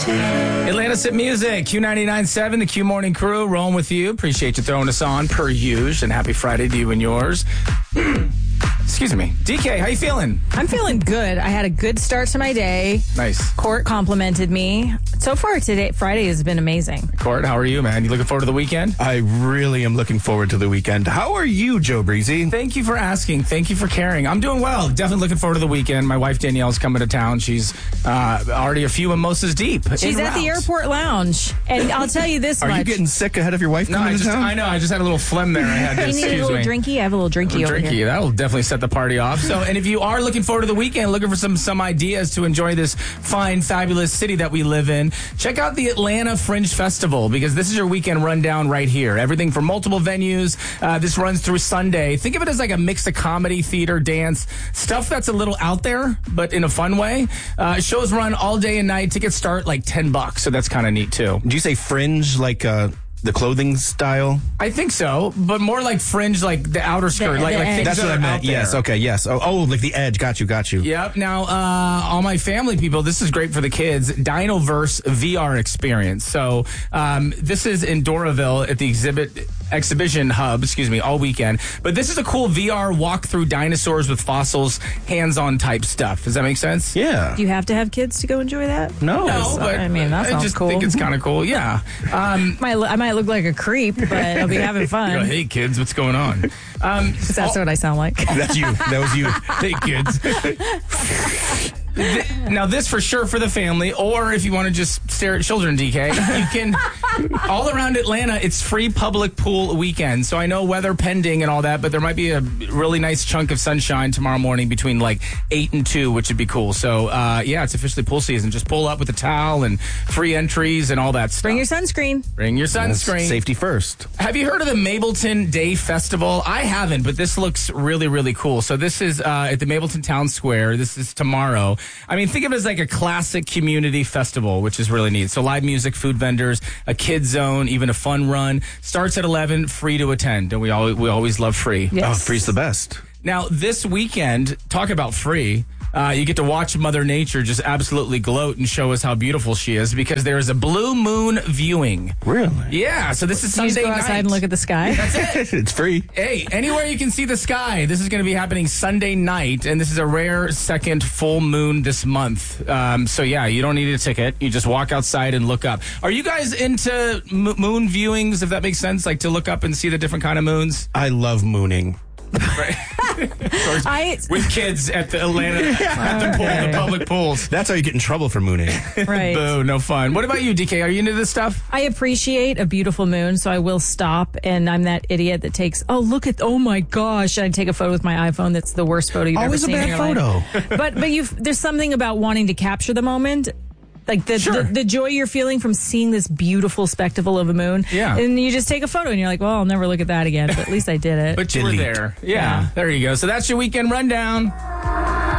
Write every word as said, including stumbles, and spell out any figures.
Atlanta Sit Music, Q ninety-nine point seven, the Q Morning Crew, rolling with you. Appreciate you throwing us on, per usual, and happy Friday to you and yours. Excuse me. D K, how you feeling? I'm feeling good. I had a good start to my day. Nice. Court complimented me. So far today, Friday has been amazing. Court, how are you, man? You looking forward to the weekend? I really am looking forward to the weekend. How are you, Joe Breezy? Thank you for asking. Thank you for caring. I'm doing well. Definitely looking forward to the weekend. My wife Danielle's coming to town. She's uh, already a few mimosas deep. She's at the airport lounge. And I'll tell you this Are much. you getting sick ahead of your wife No, coming I to just, town? I know. I just had a little phlegm there. I had to, you need excuse a little me. drinky? I have a little drinky A over drinky. here. That'll definitely set the party off. So, and if you are looking forward to the weekend, looking for some some ideas to enjoy this fine, fabulous city that we live in, check out the Atlanta Fringe Festival, because this is your weekend rundown right here. Everything from multiple venues. Uh, this runs through Sunday. Think of it as like a mix of comedy, theater, dance, stuff that's a little out there, but in a fun way. Uh, shows run all day and night. Tickets start like ten bucks, so that's kind of neat too. Do you say fringe like uh, the clothing style? I think so, but more like fringe, like the outer skirt, The- like, the like edge. things That's that what I are meant. out there. Yes. Okay. Yes. Oh, oh, like the edge. Got you. Got you. Yep. Now, uh, all my family people, this is great for the kids. Dinoverse V R experience. So, um, this is in Doraville at the exhibit exhibition hub, excuse me, all weekend. But this is a cool V R walk through dinosaurs with fossils, hands-on type stuff. Does that make sense? Yeah. Do you have to have kids to go enjoy that? No. No, but I mean, that I sounds just cool. think it's kind of cool. Yeah. Um, Might lo- I might look like a creep, but I'll be having you go, fun. hey kids, what's going on? Um, 'Cause that's oh, what I sound like. That's you. That was you. hey kids. Th- Now, this for sure for the family, or if you want to just stare at children, D K, you can, all around Atlanta, it's free public pool weekend. So I know weather pending and all that, but there might be a really nice chunk of sunshine tomorrow morning between like eight and two, which would be cool. So, uh, yeah, it's officially pool season. Just pull up with a towel and free entries and all that stuff. Bring your sunscreen. Bring your That's sunscreen. safety first. Have you heard of the Mableton Day Festival? I haven't, but this looks really, really cool. So this is uh, at the Mableton Town Square. This is tomorrow. I mean, think of it as like a classic community festival, which is really neat. So live music, food vendors, a kid zone, even a fun run. Starts at eleven, free to attend. And we, all, we always love free. Yes. Oh, free's the best. Now, this weekend, talk about free. Uh, you get to watch Mother Nature just absolutely gloat and show us how beautiful she is, because there is a blue moon viewing. Really? Yeah, so this is You Sunday just go night. outside and look at the sky. It's free. Hey, anywhere you can see the sky. This is going to be happening Sunday night, and this is a rare second full moon this month. Um, so, yeah, you don't need a ticket. You just walk outside and look up. Are you guys into m- moon viewings, if that makes sense? Like to look up and see the different kind of moons? I love mooning. I With kids at the Atlanta, at the pool, the public pools. That's how you get in trouble for mooning. right. Boo, no fun. What about you, D K? Are you into this stuff? I appreciate a beautiful moon, so I will stop. And I'm that idiot that takes, oh, look at, oh my gosh, and I take a photo with my iPhone. That's the worst photo you've Always a ever seen in bad your photo. life. But but you've there's something about wanting to capture the moment. Like the, Sure. the the joy you're feeling from seeing this beautiful spectacle of a moon. Yeah. And you just take a photo and you're like, well, I'll never look at that again. But at least I did it. But you were Delete. there. Yeah, Yeah. there you go. So that's your weekend rundown.